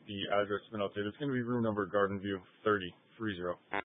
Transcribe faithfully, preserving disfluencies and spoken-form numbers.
the address has been updated. It's going to be room number Garden View thirty, three zero.